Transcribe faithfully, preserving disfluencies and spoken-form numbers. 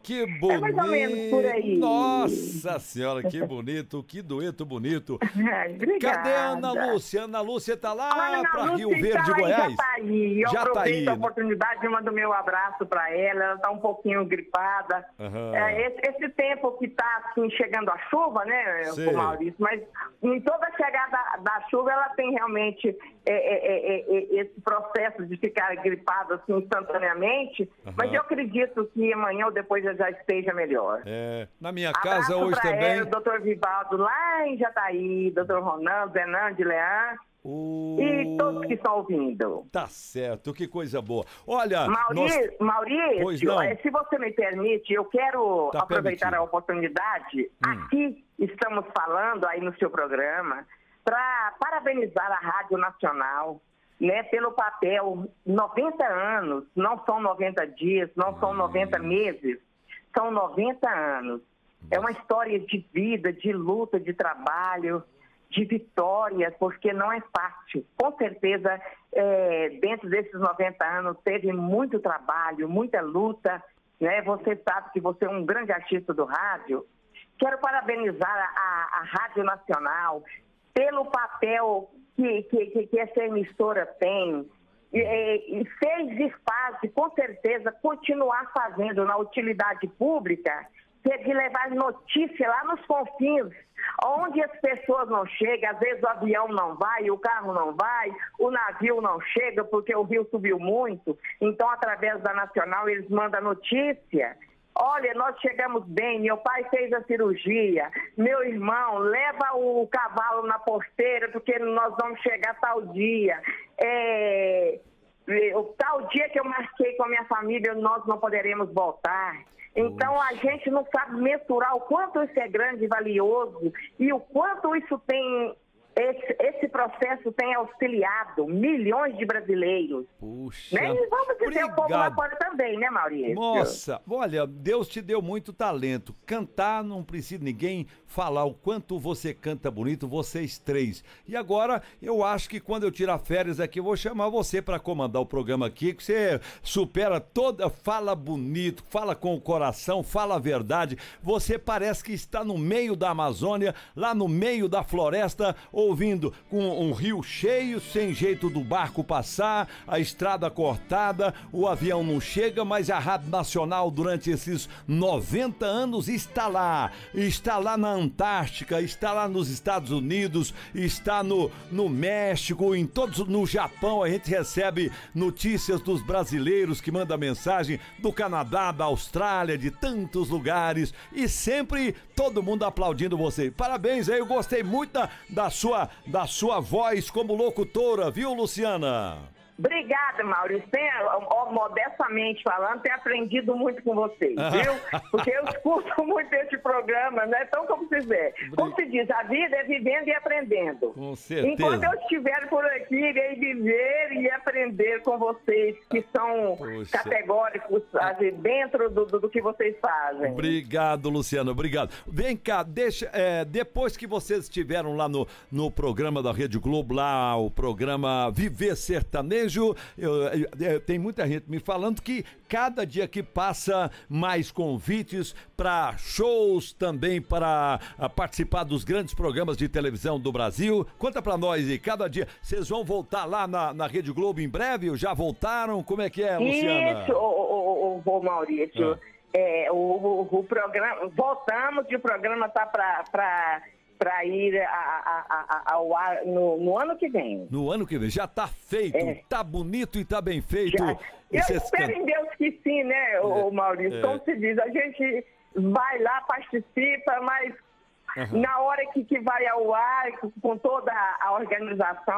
que bonito. É mais ou menos por aí. Nossa senhora, que bonito, que dueto bonito. Obrigada. Cadê a Ana Lúcia? Ana Lúcia tá lá Ana para Lúcia Rio Verde, está lá em Goiás? Jataí. Eu Já tá aproveito aí, a né? oportunidade e mando meu abraço para ela. Ela está um pouquinho gripada. Aham. É, esse, esse tempo que está assim, chegando a chuva, né, Sim. Maurício? Mas em toda a chegada da, da chuva, ela tem realmente é, é, é, é, esse processo de ficar gripada assim, instantaneamente. Aham. Mas eu acredito que amanhã ou depois eu já esteja melhor. É, na minha Abraço casa hoje pra também. ela, o doutor Vivaldo lá em Jataí, doutor Ronaldo, Zenande, Leão O... e todos que estão ouvindo. Tá certo, que coisa boa. Olha, Maurício, nós... Maurício Pois não. eh, se você me permite, eu quero Tá aproveitar permitido. a oportunidade. Hum. Aqui estamos falando aí no seu programa para parabenizar a Rádio Nacional, né, pelo papel. noventa anos, não são noventa dias, não são noventa meses, são noventa anos. É uma história de vida, de luta, de trabalho, de vitória, porque não é fácil. Com certeza, é, dentro desses noventa anos, teve muito trabalho, muita luta, né? Você sabe que você é um grande artista do rádio. Quero parabenizar a, a Rádio Nacional pelo papel que, que, que essa emissora tem. E, e fez e faz, e com certeza, continuar fazendo na utilidade pública, que é de levar notícia lá nos confins, onde as pessoas não chegam. Às vezes o avião não vai, o carro não vai, o navio não chega porque o rio subiu muito. Então, através da Nacional, eles mandam notícia. Olha, nós chegamos bem, meu pai fez a cirurgia, meu irmão, leva o cavalo na porteira porque nós vamos chegar tal dia. É, o tal dia que eu marquei com a minha família, nós não poderemos voltar. Então a gente não sabe mensurar o quanto isso é grande e valioso e o quanto isso tem, esse, esse processo tem auxiliado milhões de brasileiros. Puxa, Né? E vamos dizer o povo lá obrigado. fora também, né, Maurício? Nossa, olha, Deus te deu muito talento. Cantar não precisa ninguém falar o quanto você canta bonito, vocês três. E agora, eu acho que quando eu tirar férias aqui, eu vou chamar você para comandar o programa aqui, que você supera toda, fala bonito, fala com o coração, fala a verdade. Você parece que está no meio da Amazônia, lá no meio da floresta, ouvindo com um rio cheio, sem jeito do barco passar, a estrada cortada, o avião não chega, mas a Rádio Nacional durante esses noventa anos está lá, está lá na Antártica, está lá nos Estados Unidos, está no, no México, em todos, no Japão. A gente recebe notícias dos brasileiros que mandam mensagem do Canadá, da Austrália, de tantos lugares, e sempre todo mundo aplaudindo você. Parabéns aí, eu gostei muito da, da, sua, da sua voz como locutora, viu, Luciana? Obrigada, Maurício. Tem, ó, modestamente falando, tenho aprendido muito com vocês, viu? Porque eu escuto muito esse programa, né? Então, como se diz, como se diz, a vida é vivendo e aprendendo. Com certeza. Enquanto eu estiver por aqui, irei viver e aprender com vocês, que são Poxa. categóricos assim, dentro do, do, do que vocês fazem. Obrigado, Luciano, obrigado. Vem cá, deixa, é, depois que vocês estiveram lá no, no programa da Rede Globo, lá o programa Viver Sertanejo, Eu, eu, eu, tem muita gente me falando que cada dia que passa mais convites para shows, também para a, participar dos grandes programas de televisão do Brasil. Conta para nós aí, cada dia, vocês vão voltar lá na, na Rede Globo em breve? Já voltaram? Como é que é, Luciana? Isso, o, o, o Maurício, Ah. é, o, o, o programa, voltamos e o programa tá para para ir a, a, a, ao ar no, no ano que vem. No ano que vem, já tá feito, É. tá bonito e tá bem feito. Já. E Eu vocês espero can- em Deus que sim, né, o Maurício? é. Como se diz, a gente vai lá, participa, mas Aham. na hora que, que vai ao ar, com toda a organização,